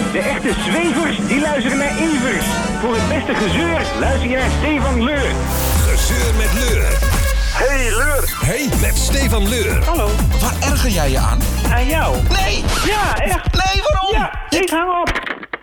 De echte zwevers, die luisteren naar Evers. Voor het beste gezeur luister je naar Stefan Leur. Gezeur met Leur. Hey Leur. Hey, met Stefan Leur. Hallo. Waar erger jij je aan? Aan jou. Nee! Ja, echt. Nee, waarom? Ja, ik hang op.